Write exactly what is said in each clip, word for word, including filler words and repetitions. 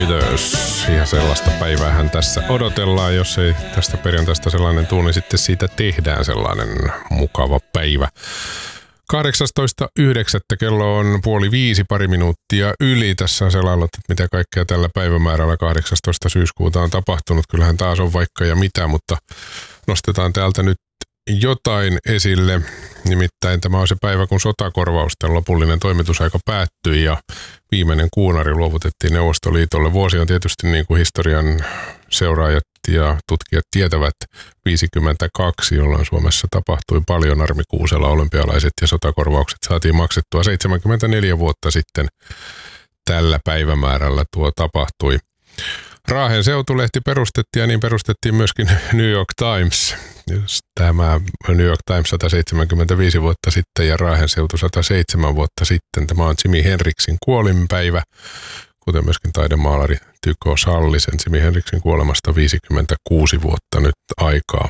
Kiitos. Ja sellaista päiväähän tässä odotellaan. Jos ei tästä perjantaista sellainen tuu, niin sitten siitä tehdään sellainen mukava päivä. kahdeksastoista yhdeksättä kello on puoli viisi, pari minuuttia yli. Tässä on selaillut, että mitä kaikkea tällä päivämäärällä kahdeksastoista syyskuuta on tapahtunut. Kyllähän taas on vaikka ja mitä, mutta nostetaan täältä nyt jotain esille. Nimittäin tämä on se päivä, kun sotakorvausten lopullinen toimitusaika päättyi ja viimeinen kuunari luovutettiin Neuvostoliitolle. Vuosi on tietysti, niin kuin historian seuraajat ja tutkijat tietävät, viisikymmentäkaksi, jolloin Suomessa tapahtui paljon. Armi Kuusela olympialaiset ja sotakorvaukset saatiin maksettua seitsemänkymmentäneljä vuotta sitten. Tällä päivämäärällä tuo tapahtui. Raahen seutulehti perustettiin ja niin perustettiin myöskin New York Times. Tämä New York Times sata seitsemänkymmentäviisi vuotta sitten ja Raahen seutu sata seitsemän vuotta sitten. Tämä on Jimi Hendrixin kuolinpäivä, kuten myöskin taidemaalari Tycho Sallisen. Jimi Hendrixin kuolemasta viisikymmentäkuusi vuotta nyt aikaa.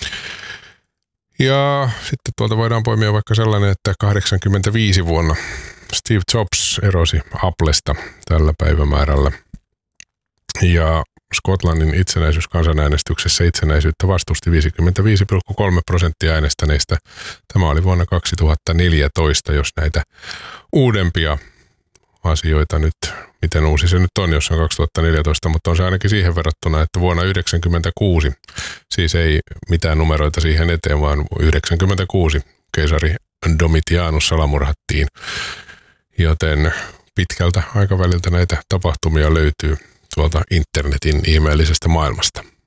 Ja sitten tuolta voidaan poimia vaikka sellainen, että kahdeksankymmentäviisi vuonna Steve Jobs erosi Applesta tällä päivämäärällä. Ja Skotlannin itsenäisyyskansanäänestyksessä itsenäisyyttä vastusti viisikymmentäviisi pilkku kolme prosenttia äänestäneistä. Tämä oli vuonna kaksituhattaneljätoista, jos näitä uudempia asioita nyt, miten uusi se nyt on, jos on kaksituhattaneljätoista, mutta on se ainakin siihen verrattuna, että vuonna yhdeksänkymmentäkuusi, siis ei mitään numeroita siihen eteen, vaan yhdeksänkymmentäkuusi keisari Domitianus salamurhattiin, joten pitkältä aikaväliltä näitä tapahtumia löytyy tuolta internetin ihmeellisestä maailmasta.